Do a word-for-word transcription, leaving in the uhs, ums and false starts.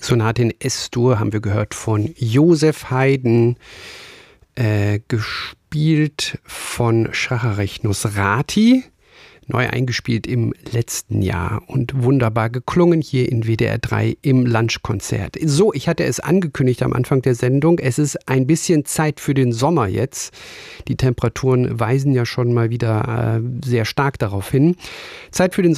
Sonate in Es-Dur haben wir gehört von Josef Haydn, äh, gespielt von Schacherech Nosrati, neu eingespielt im letzten Jahr und wunderbar geklungen hier in W D R drei im Lunchkonzert. So, ich hatte es angekündigt am Anfang der Sendung, es ist ein bisschen Zeit für den Sommer jetzt. Die Temperaturen weisen ja schon mal wieder äh, sehr stark darauf hin. Zeit für den